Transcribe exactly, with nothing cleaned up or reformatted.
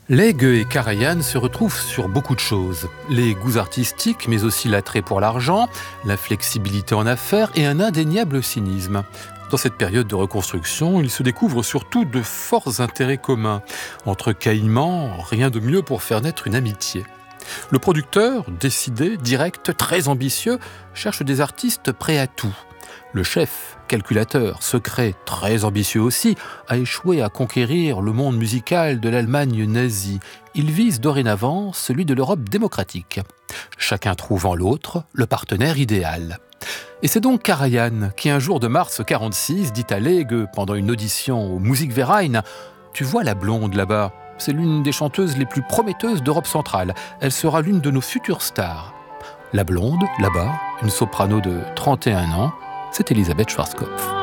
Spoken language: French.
Legge et Karajan se retrouvent sur beaucoup de choses. Les goûts artistiques, mais aussi l'attrait pour l'argent, la flexibilité en affaires et un indéniable cynisme. Dans cette période de reconstruction, ils se découvrent surtout de forts intérêts communs. Entre caïmans, rien de mieux pour faire naître une amitié. Le producteur, décidé, direct, très ambitieux, cherche des artistes prêts à tout. Le chef, calculateur, secret, très ambitieux aussi, a échoué à conquérir le monde musical de l'Allemagne nazie. Il vise dorénavant celui de l'Europe démocratique. Chacun trouve en l'autre le partenaire idéal. Et c'est donc Karajan qui, un jour de mars quarante-six, dit à Legge pendant une audition au Musikverein « Tu vois la blonde là-bas ? C'est l'une des chanteuses les plus prometteuses d'Europe centrale. Elle sera l'une de nos futures stars. » La blonde, là-bas, une soprano de trente et un ans, c'est Elisabeth Schwarzkopf.